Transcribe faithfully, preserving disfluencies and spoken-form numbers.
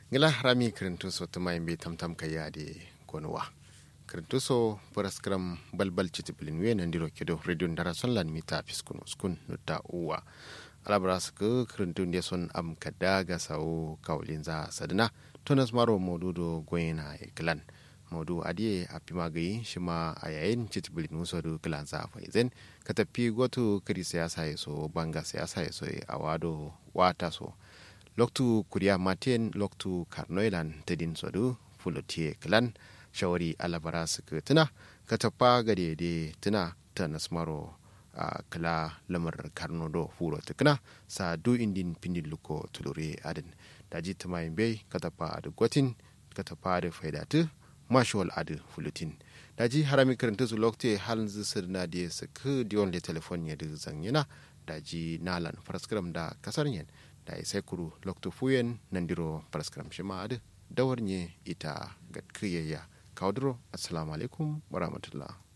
Gila rami kirintuso tuma imbe tamtam kaya de konuwa. Kirintuso paraskram balbal chitiplin we nandiro kedo radio ndara son lan mita fiskun uskun nuta uwa. Alabras ke kirintun de son am kadaga sao kaulinza sadana tonas maro modudo goyena e klan. Modu adie apimagayi shima ayayin chitiplin usodu klanza faizen katapi gotu kiri siyasa yeso banga siyasa yeso awado wata so. Loktu kuriya maten loktu karnoilan tedin sodu fulotie klan shawari alabara suka tuna katapa gade de tuna ta nasmaro a kala lamar karno do furo tukuna sa du indin pindin luko tulure adin daji tuma imbe katapa adu gotin katapa adu faidatu mashwal adu fulutin daji harami karanta su lokte halin zisir na da suka diyon le telefon ya da zanyina daji nalan faraskram da kasar yin da ya sai kuru lokto fuyen nandiro paraskram shima adu dawarnye ita gatkiyayya kawdro assalamu alaikum wa rahmatullah.